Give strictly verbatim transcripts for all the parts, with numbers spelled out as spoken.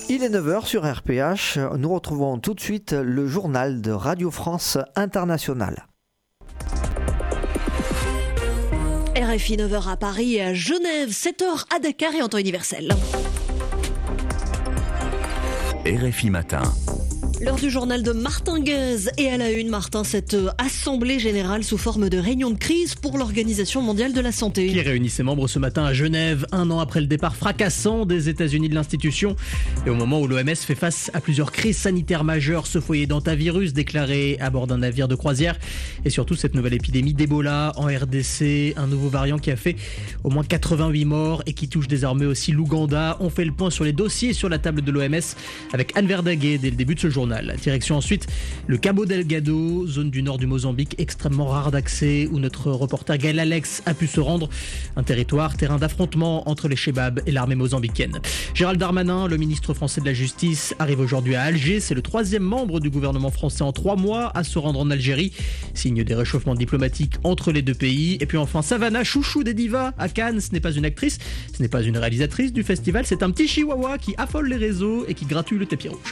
Il est neuf heures sur R P H. Nous retrouvons tout de suite le journal de Radio France Internationale. R F I neuf heures à Paris et à Genève, sept heures à Dakar et en temps universel. R F I Matin. L'heure du journal de Martin Guez. Et à la une, Martin, cette assemblée générale sous forme de réunion de crise pour l'Organisation mondiale de la santé. Qui réunit ses membres ce matin à Genève, un an après le départ fracassant des États-Unis de l'institution. Et au moment où l'O M S fait face à plusieurs crises sanitaires majeures, ce foyer d'antavirus déclaré à bord d'un navire de croisière. Et surtout cette nouvelle épidémie d'Ebola en R D C, un nouveau variant qui a fait au moins quatre-vingt-huit morts et qui touche désormais aussi l'Ouganda. On fait le point sur les dossiers sur la table de l'O M S avec Anne Verdaguet dès le début de ce journal. Direction ensuite le Cabo Delgado, zone du nord du Mozambique extrêmement rare d'accès où notre reporter Gaël Alex a pu se rendre. Un territoire, terrain d'affrontement entre les Chebabs et l'armée mozambicaine. Gérald Darmanin, le ministre français de la Justice, arrive aujourd'hui à Alger. C'est le troisième membre du gouvernement français en trois mois à se rendre en Algérie. Signe des réchauffements diplomatiques entre les deux pays. Et puis enfin Savannah, chouchou des divas à Cannes. Ce n'est pas une actrice, ce n'est pas une réalisatrice du festival. C'est un petit chihuahua qui affole les réseaux et qui gratouille le tapis rouge.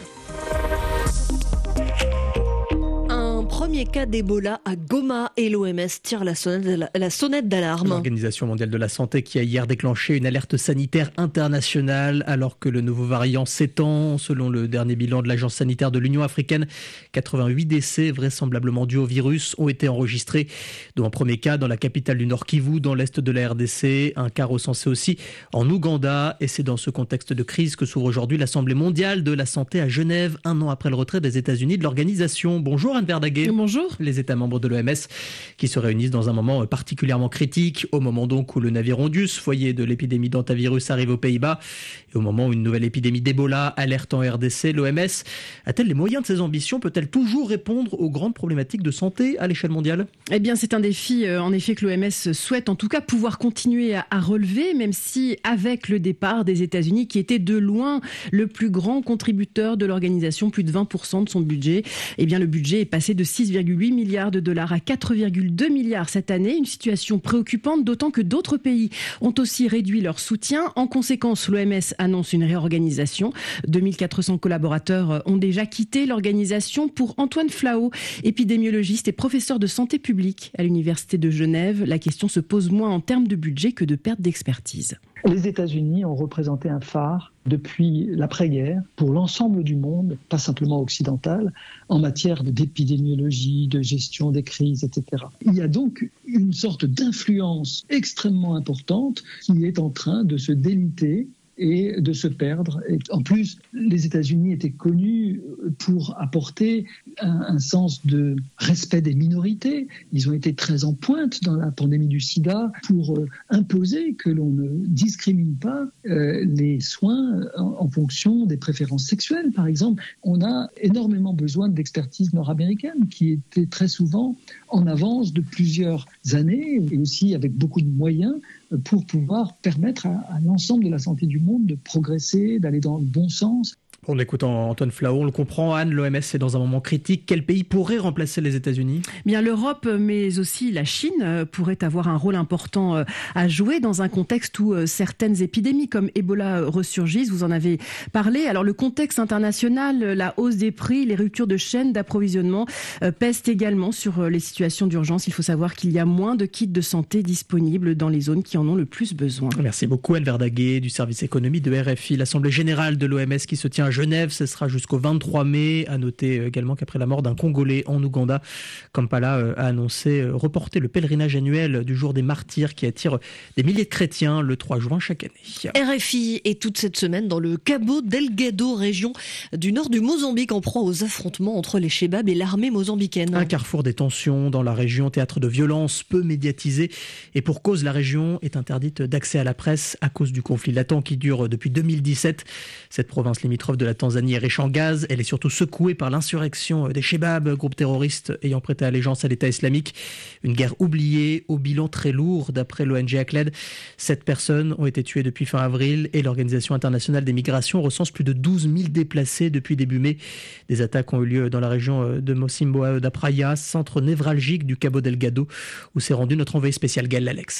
Premier cas d'Ebola à Goma et l'O M S tire la sonnette, la sonnette d'alarme. L'Organisation mondiale de la santé qui a hier déclenché une alerte sanitaire internationale alors que le nouveau variant s'étend. Selon le dernier bilan de l'Agence sanitaire de l'Union africaine, quatre-vingt-huit décès vraisemblablement dus au virus ont été enregistrés, dont un premier cas dans la capitale du Nord Kivu, dans l'est de la R D C, un cas recensé aussi en Ouganda. Et c'est dans ce contexte de crise que s'ouvre aujourd'hui l'Assemblée mondiale de la santé à Genève, un an après le retrait des États-Unis de l'organisation. Bonjour Anne Verdaguet. Bonjour. Les États membres de l'O M S qui se réunissent dans un moment particulièrement critique, au moment donc où le navire Ondus, foyer de l'épidémie d'antavirus, arrive aux Pays-Bas, et au moment où une nouvelle épidémie d'Ebola alerte en R D C. L'O M S a-t-elle les moyens de ses ambitions? Peut-elle toujours répondre aux grandes problématiques de santé à l'échelle mondiale? Eh bien, c'est un défi, euh, en effet, que l'O M S souhaite en tout cas pouvoir continuer à, à relever, même si avec le départ des États-Unis, qui était de loin le plus grand contributeur de l'organisation, plus de vingt pour cent de son budget, eh bien, le budget est passé de six virgule huit milliards de dollars à quatre virgule deux milliards cette année. Une situation préoccupante, d'autant que d'autres pays ont aussi réduit leur soutien. En conséquence, l'O M S annonce une réorganisation. deux mille quatre cents collaborateurs ont déjà quitté l'organisation. Pour Antoine Flao, épidémiologiste et professeur de santé publique à l'Université de Genève, la question se pose moins en termes de budget que de perte d'expertise. Les États-Unis ont représenté un phare depuis l'après-guerre pour l'ensemble du monde, pas simplement occidental, en matière d'épidémiologie, de gestion des crises, et cetera. Il y a donc une sorte d'influence extrêmement importante qui est en train de se déliter et de se perdre. Et en plus, les États-Unis étaient connus pour apporter un, un sens de respect des minorités. Ils ont été très en pointe dans la pandémie du sida pour euh, imposer que l'on ne discrimine pas euh, les soins en, en fonction des préférences sexuelles, par exemple. On a énormément besoin d'expertise nord-américaine qui était très souvent en avance de plusieurs années et aussi avec beaucoup de moyens pour pouvoir permettre à, à l'ensemble de la santé du monde de progresser, d'aller dans le bon sens. En écoutant Antoine Flao, on le comprend, Anne, l'O M S est dans un moment critique. Quel pays pourrait remplacer les États-Unis? Bien, l'Europe, mais aussi la Chine, pourrait avoir un rôle important à jouer dans un contexte où certaines épidémies comme Ebola ressurgissent. Vous en avez parlé. Alors, le contexte international, la hausse des prix, les ruptures de chaînes d'approvisionnement pèsent également sur les situations d'urgence. Il faut savoir qu'il y a moins de kits de santé disponibles dans les zones qui en ont le plus besoin. Merci beaucoup, Anne Verdaguet, du service économie de R F I. L'Assemblée générale de l'O M S qui se tient à Genève, ce sera jusqu'au vingt-trois mai. À noter également qu'après la mort d'un Congolais en Ouganda, Kampala a annoncé reporter le pèlerinage annuel du jour des martyrs qui attire des milliers de chrétiens le trois juin chaque année. R F I est toute cette semaine dans le Cabo Delgado, région du nord du Mozambique, en proie aux affrontements entre les Chebabs et l'armée mozambicaine. Un carrefour des tensions dans la région, théâtre de violences peu médiatisé. Et pour cause, la région est interdite d'accès à la presse à cause du conflit latent qui dure depuis deux mille dix-sept. Cette province limitrophe de la Tanzanie est riche en gaz. Elle est surtout secouée par l'insurrection des Chebabs, groupe terroriste ayant prêté allégeance à l'État islamique. Une guerre oubliée, au bilan très lourd, d'après l'O N G ACLED. Sept personnes ont été tuées depuis fin avril et l'Organisation internationale des migrations recense plus de douze mille déplacés depuis début mai. Des attaques ont eu lieu dans la région de Mocimboa da Praia, centre névralgique du Cabo Delgado, où s'est rendu notre envoyé spécial Gaël Alex.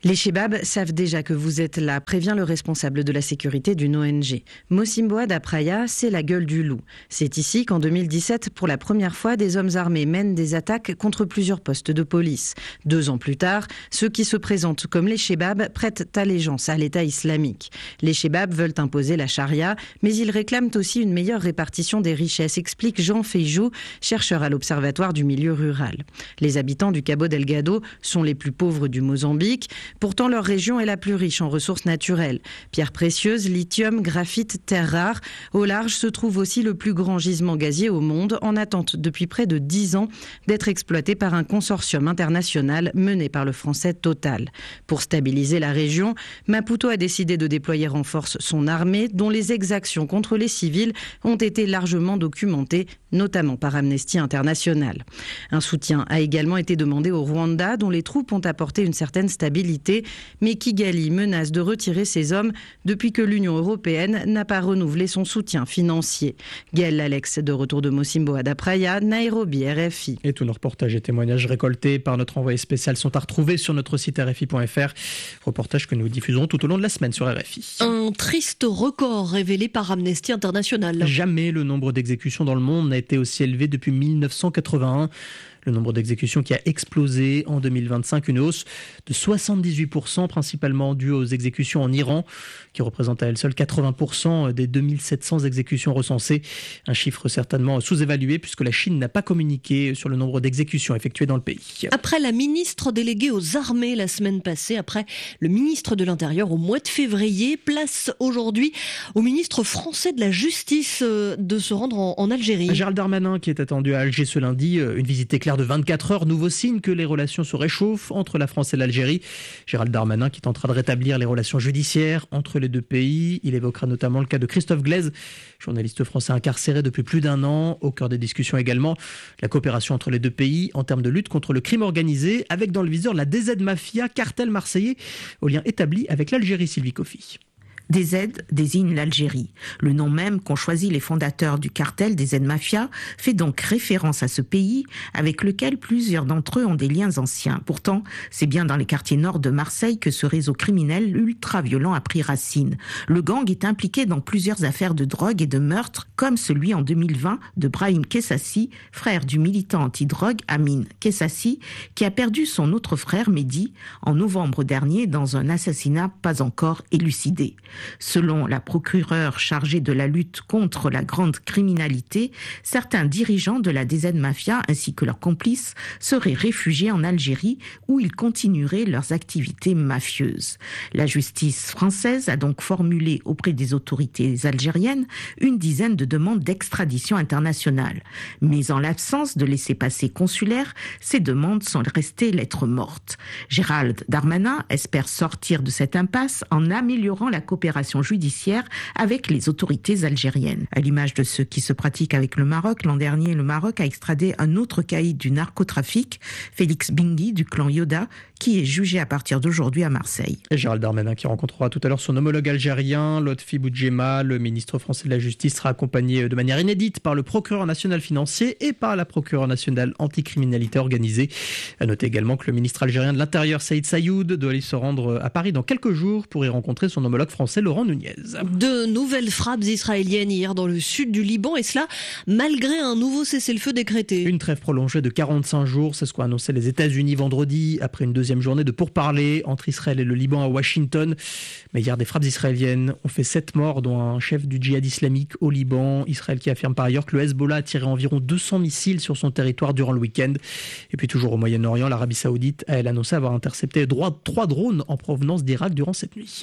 Les Chebabs savent déjà que vous êtes là, prévient le responsable de la sécurité d'une O N G. Mocimboa da Praia, c'est la gueule du loup. C'est ici qu'en deux mille dix-sept, pour la première fois, des hommes armés mènent des attaques contre plusieurs postes de police. Deux ans plus tard, ceux qui se présentent comme les Chebabs prêtent allégeance à l'État islamique. Les Chebabs veulent imposer la charia, mais ils réclament aussi une meilleure répartition des richesses, explique Jean Feijou, chercheur à l'Observatoire du milieu rural. Les habitants du Cabo Delgado sont les plus pauvres du Mozambique. Pourtant, leur région est la plus riche en ressources naturelles. Pierres précieuses, lithium, graphite, terres rares. Au large se trouve aussi le plus grand gisement gazier au monde, en attente depuis près de dix ans d'être exploité par un consortium international mené par le français Total. Pour stabiliser la région, Maputo a décidé de déployer en force son armée, dont les exactions contre les civils ont été largement documentées, notamment par Amnesty International. Un soutien a également été demandé au Rwanda, dont les troupes ont apporté une certaine stabilité, mais Kigali menace de retirer ses hommes depuis que l'Union européenne n'a pas renouvelé son soutien financier. Gaël Alex, de retour de Mocimboa da Praia, Nairobi, R F I. Et tous nos reportages et témoignages récoltés par notre envoyé spécial sont à retrouver sur notre site R F I point F R. Reportages que nous diffuserons tout au long de la semaine sur R F I. Un triste record révélé par Amnesty International. Jamais le nombre d'exécutions dans le monde n'a été aussi élevé depuis mille neuf cent quatre-vingt-un. Le nombre d'exécutions qui a explosé en deux mille vingt-cinq, une hausse de soixante-dix-huit pour cent, principalement due aux exécutions en Iran, qui représente à elle seule quatre-vingts pour cent des deux mille sept cents exécutions recensées. Un chiffre certainement sous-évalué puisque la Chine n'a pas communiqué sur le nombre d'exécutions effectuées dans le pays. Après la ministre déléguée aux armées la semaine passée, après le ministre de l'Intérieur au mois de février, place aujourd'hui au ministre français de la Justice de se rendre en, en Algérie. Gérald Darmanin qui est attendu à Alger ce lundi, une visite éclair de vingt-quatre heures, nouveau signe que les relations se réchauffent entre la France et l'Algérie. Gérald Darmanin qui tentera de rétablir les relations judiciaires entre les deux pays. Il évoquera notamment le cas de Christophe Glaise, journaliste français incarcéré depuis plus d'un an. Au cœur des discussions également, la coopération entre les deux pays en termes de lutte contre le crime organisé, avec dans le viseur la D Z Mafia, cartel marseillais au lien établi avec l'Algérie. Sylvie Coffy. D Z désigne l'Algérie. Le nom même qu'ont choisi les fondateurs du cartel D Z Mafia fait donc référence à ce pays avec lequel plusieurs d'entre eux ont des liens anciens. Pourtant, c'est bien dans les quartiers nord de Marseille que ce réseau criminel ultra-violent a pris racine. Le gang est impliqué dans plusieurs affaires de drogue et de meurtre, comme celui en deux mille vingt de Brahim Kessassi, frère du militant anti-drogue Amin Kessassi, qui a perdu son autre frère Mehdi en novembre dernier dans un assassinat pas encore élucidé. Selon la procureure chargée de la lutte contre la grande criminalité, certains dirigeants de la D Z Mafia ainsi que leurs complices seraient réfugiés en Algérie où ils continueraient leurs activités mafieuses. La justice française a donc formulé auprès des autorités algériennes une dizaine de demandes d'extradition internationale. Mais en l'absence de laissez-passer consulaire, ces demandes sont restées lettres mortes. Gérald Darmanin espère sortir de cette impasse en améliorant la coopération judiciaire avec les autorités algériennes. À l'image de ce qui se pratique avec le Maroc, l'an dernier, le Maroc a extradé un autre caïd du narcotrafic, Félix Bingui du clan Yoda, qui est jugé à partir d'aujourd'hui à Marseille. Et Gérald Darmanin qui rencontrera tout à l'heure son homologue algérien, Lotfi Boudjema. Le ministre français de la Justice sera accompagné de manière inédite par le procureur national financier et par la procureure nationale anticriminalité organisée. À noter également que le ministre algérien de l'Intérieur, Saïd Sayoud, doit aller se rendre à Paris dans quelques jours pour y rencontrer son homologue français, Laurent Nunez. De nouvelles frappes israéliennes hier dans le sud du Liban, et cela malgré un nouveau cessez-le-feu décrété. Une trêve prolongée de quarante-cinq jours, c'est ce qu'ont annoncé les États-Unis vendredi, après une deuxième journée de pourparlers entre Israël et le Liban à Washington. Mais hier, des frappes israéliennes ont fait sept morts, dont un chef du djihad islamique au Liban. Israël qui affirme par ailleurs que le Hezbollah a tiré environ deux cents missiles sur son territoire durant le week-end. Et puis toujours au Moyen-Orient, l'Arabie Saoudite a elle annoncé avoir intercepté trois drones en provenance d'Irak durant cette nuit.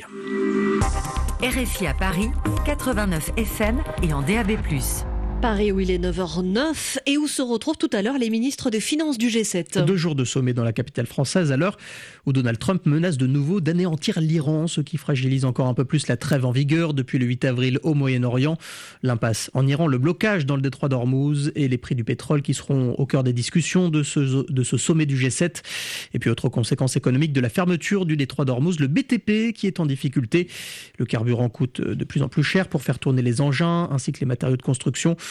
R F I à Paris, quatre-vingt-neuf F M et en D A B plus. Paris où il est neuf heures neuf et où se retrouvent tout à l'heure les ministres des Finances du G sept. Deux jours de sommet dans la capitale française à l'heure où Donald Trump menace de nouveau d'anéantir l'Iran, ce qui fragilise encore un peu plus la trêve en vigueur depuis le huit avril au Moyen-Orient. L'impasse en Iran, le blocage dans le détroit d'Ormuz et les prix du pétrole qui seront au cœur des discussions de ce, de ce sommet du G sept. Et puis autre conséquence économique de la fermeture du détroit d'Ormuz, le B T P qui est en difficulté. Le carburant coûte de plus en plus cher pour faire tourner les engins ainsi que les matériaux de construction.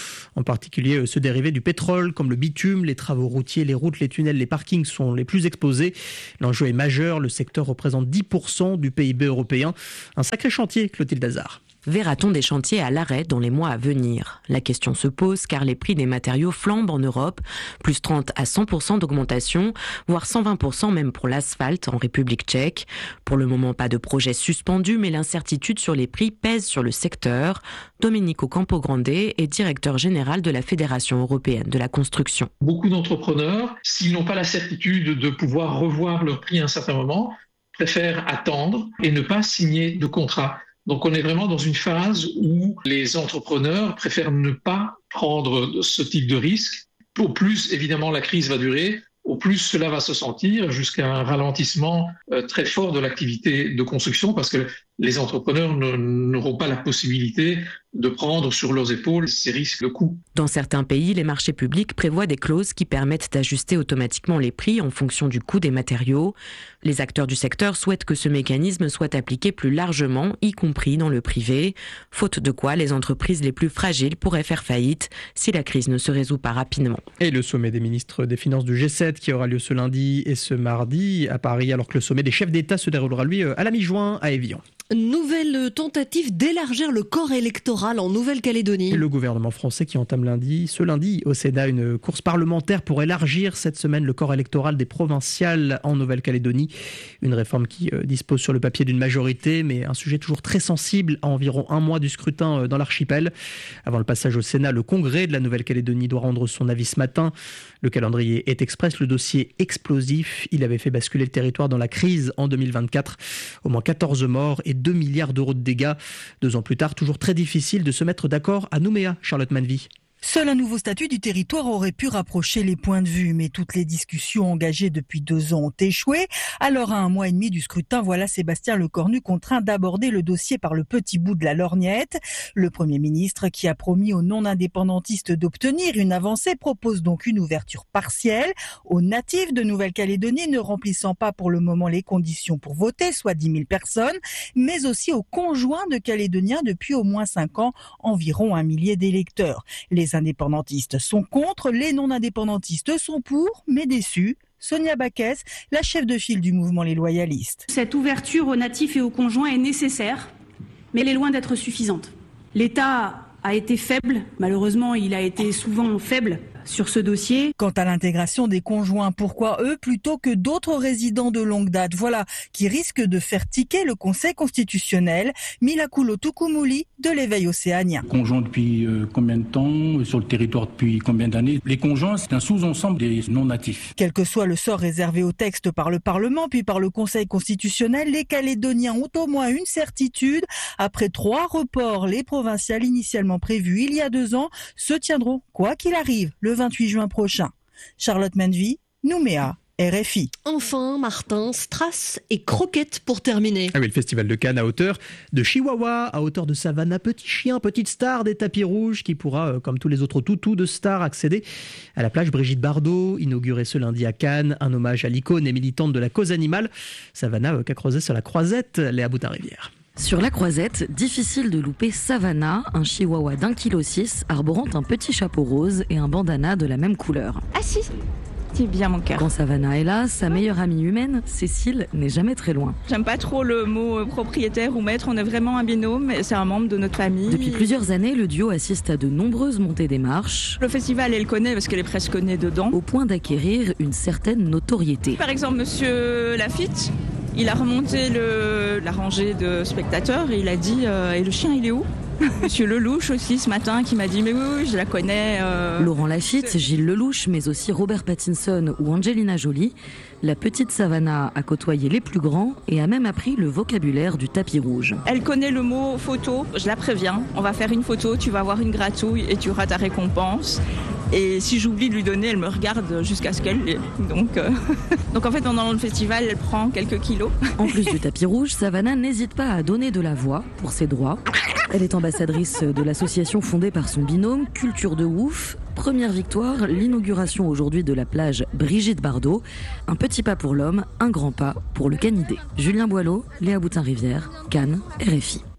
en particulier ceux dérivés du pétrole, comme le bitume. Les travaux routiers, les routes, les tunnels, les parkings sont les plus exposés. L'enjeu est majeur, le secteur représente dix pour cent du P I B européen. Un sacré chantier, Clotilde Hazard. Verra-t-on des chantiers à l'arrêt dans les mois à venir ? La question se pose car les prix des matériaux flambent en Europe, plus trente à cent pour cent d'augmentation, voire cent vingt pour cent même pour l'asphalte en République tchèque. Pour le moment, pas de projet suspendu, mais l'incertitude sur les prix pèse sur le secteur. Domenico Campogrande est directeur général de la Fédération européenne de la construction. Beaucoup d'entrepreneurs, s'ils n'ont pas la certitude de pouvoir revoir leur prix à un certain moment, préfèrent attendre et ne pas signer de contrat. Donc on est vraiment dans une phase où les entrepreneurs préfèrent ne pas prendre ce type de risque. Au plus, évidemment, la crise va durer, au plus cela va se sentir jusqu'à un ralentissement très fort de l'activité de construction parce que les entrepreneurs n'auront pas la possibilité de prendre sur leurs épaules ces risques de coûts. Dans certains pays, les marchés publics prévoient des clauses qui permettent d'ajuster automatiquement les prix en fonction du coût des matériaux. Les acteurs du secteur souhaitent que ce mécanisme soit appliqué plus largement, y compris dans le privé, faute de quoi les entreprises les plus fragiles pourraient faire faillite si la crise ne se résout pas rapidement. Et le sommet des ministres des Finances du G sept qui aura lieu ce lundi et ce mardi à Paris, alors que le sommet des chefs d'État se déroulera lui à la mi-juin à Évian. Nouvelle tentative d'élargir le corps électoral en Nouvelle-Calédonie. Le gouvernement français qui entame lundi, ce lundi au Sénat une course parlementaire pour élargir cette semaine le corps électoral des provinciales en Nouvelle-Calédonie. Une réforme qui dispose sur le papier d'une majorité, mais un sujet toujours très sensible à environ un mois du scrutin dans l'archipel. Avant le passage au Sénat, le Congrès de la Nouvelle-Calédonie doit rendre son avis ce matin. Le calendrier est express, le dossier explosif. Il avait fait basculer le territoire dans la crise en deux mille vingt-quatre. Au moins quatorze morts et deux milliards d'euros de dégâts. Deux ans plus tard, toujours très difficile de se mettre d'accord à Nouméa, Charlotte Manvy. Seul un nouveau statut du territoire aurait pu rapprocher les points de vue, mais toutes les discussions engagées depuis deux ans ont échoué. Alors à un mois et demi du scrutin, voilà Sébastien Lecornu contraint d'aborder le dossier par le petit bout de la lorgnette. Le Premier ministre, qui a promis aux non-indépendantistes d'obtenir une avancée, propose donc une ouverture partielle aux natifs de Nouvelle-Calédonie ne remplissant pas pour le moment les conditions pour voter, soit dix mille personnes, mais aussi aux conjoints de Calédoniens depuis au moins cinq ans, environ un millier d'électeurs. Les Les indépendantistes sont contre, les non-indépendantistes sont pour, mais déçus. Sonia Baquès, la chef de file du mouvement Les Loyalistes. Cette ouverture aux natifs et aux conjoints est nécessaire, mais elle est loin d'être suffisante. L'État a été faible, malheureusement il a été souvent faible sur ce dossier. Quant à l'intégration des conjoints, pourquoi eux plutôt que d'autres résidents de longue date ? Voilà qui risque de faire tiquer le Conseil constitutionnel. Milakulo Tukumuli de l'Éveil océanien. Conjoints depuis euh, combien de temps ? Sur le territoire depuis combien d'années ? Les conjoints, c'est un sous-ensemble des non-natifs. Quel que soit le sort réservé au texte par le Parlement puis par le Conseil constitutionnel, les Calédoniens ont au moins une certitude. Après trois reports, les provinciales initialement prévues il y a deux ans se tiendront, quoi qu'il arrive, le vingt-huit juin prochain. Charlotte Manvy, Nouméa, R F I. Enfin, Martin, strass et croquettes pour terminer. Ah oui, le festival de Cannes à hauteur de Chihuahua, à hauteur de Savannah, petit chien, petite star des tapis rouges qui pourra, comme tous les autres toutous de stars, accéder à la plage Brigitte Bardot, inaugurée ce lundi à Cannes, un hommage à l'icône et militante de la cause animale. Savannah qu'a creusé sur la Croisette, Léa Boutin-Rivière. Sur la Croisette, difficile de louper Savannah, un chihuahua d'un kilo six, arborant un petit chapeau rose et un bandana de la même couleur. Ah si, c'est bien mon cœur. Quand Savannah est là, sa meilleure amie humaine, Cécile, n'est jamais très loin. J'aime pas trop le mot propriétaire ou maître, on est vraiment un binôme, c'est un membre de notre famille. Depuis plusieurs années, le duo assiste à de nombreuses montées des marches. Le festival, elle le connaît parce qu'elle est presque née dedans. Au point d'acquérir une certaine notoriété. Par exemple, monsieur Lafitte, il a remonté le, la rangée de spectateurs et il a dit euh, « Et le chien, il est où ?» Monsieur Lelouch aussi ce matin qui m'a dit « Mais oui, oui, je la connais. Euh... » Laurent Lafitte, Gilles Lelouch, mais aussi Robert Pattinson ou Angelina Jolie. La petite Savannah a côtoyé les plus grands et a même appris le vocabulaire du tapis rouge. Elle connaît le mot photo, je la préviens. On va faire une photo, tu vas avoir une gratouille et tu auras ta récompense. Et si j'oublie de lui donner, elle me regarde jusqu'à ce qu'elle l'ait. Donc, euh... Donc en fait, pendant le festival, elle prend quelques kilos. En plus du tapis rouge, Savannah n'hésite pas à donner de la voix pour ses droits. Elle est ambassadrice de l'association fondée par son binôme, Culture de Ouf. Première victoire, l'inauguration aujourd'hui de la plage Brigitte Bardot. Un petit pas pour l'homme, un grand pas pour le canidé. Julien Boileau, Léa Boutin-Rivière, Cannes, R F I.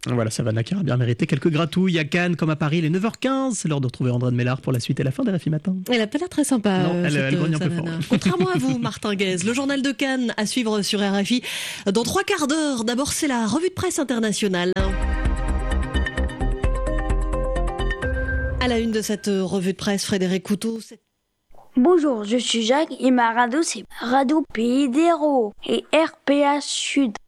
Voilà, Savannah qui a bien mérité quelques gratouilles à Cannes comme à Paris, les neuf heures quinze. C'est l'heure de retrouver André de Mélard pour la suite et la fin des R F I Matin. Elle a pas l'air très sympa. Non, euh, elle, cette, elle grogne un peu Savannah. fort. Contrairement à vous, Martin Guez, le journal de Cannes à suivre sur R F I dans trois quarts d'heure. D'abord, c'est la revue de presse internationale. À la une de cette revue de presse, Frédéric Couteau. C'est... Bonjour, je suis Jacques et ma radio c'est Radio Pays des Héros et R P A Sud.